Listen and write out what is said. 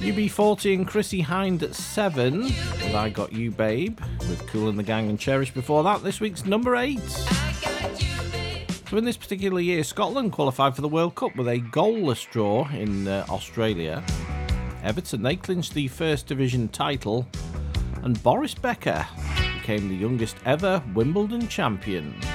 UB40 and Chrissy Hind at 7 with I Got You Babe, with Kool and the Gang and Cherish before that. This week's number 8. So in this particular year, Scotland qualified for the World Cup with a goalless draw in Australia. Everton, they clinched the First Division title, and Boris Becker became the youngest ever Wimbledon champion.